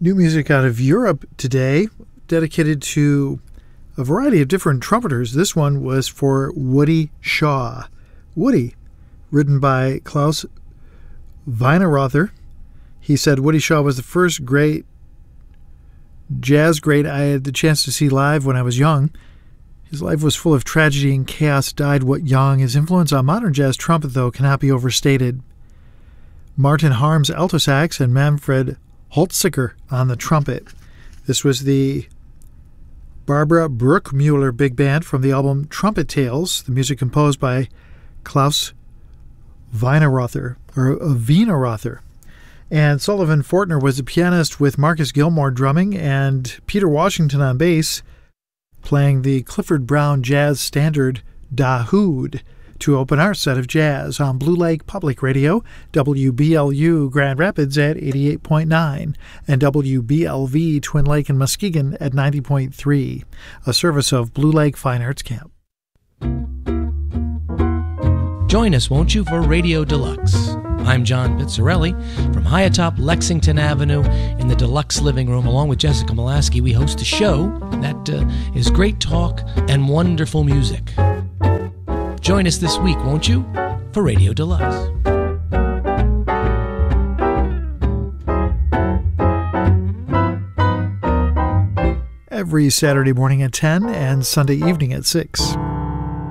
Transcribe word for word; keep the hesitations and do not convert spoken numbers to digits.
New music out of Europe today, dedicated to a variety of different trumpeters. This one was for Woody Shaw. Woody, written by Klaus Wienerrother. He said Woody Shaw was the first great jazz great I had the chance to see live when I was young. His life was full of tragedy and chaos, died what young. His influence on modern jazz trumpet, though, cannot be overstated. Martin Harms alto sax and Manfred Holziger on the trumpet. This was the Barbara Bruckmuller Big Band from the album Trumpet Tales, the music composed by Klaus Wienerrother, or Wienerrother. And Sullivan Fortner was the pianist with Marcus Gilmore drumming and Peter Washington on bass, playing the Clifford Brown jazz standard Dahoud to open our set of jazz on Blue Lake Public Radio, W B L U Grand Rapids at eighty-eight point nine, and W B L V Twin Lake and Muskegon at ninety point three, a service of Blue Lake Fine Arts Camp. Join us, won't you, for Radio Deluxe. I'm John Pizzarelli. From high atop Lexington Avenue in the Deluxe Living Room, along with Jessica Molaski, we host a show that uh, is great talk and wonderful music. Join us this week, won't you, for Radio Deluxe. Every Saturday morning at ten and Sunday evening at six.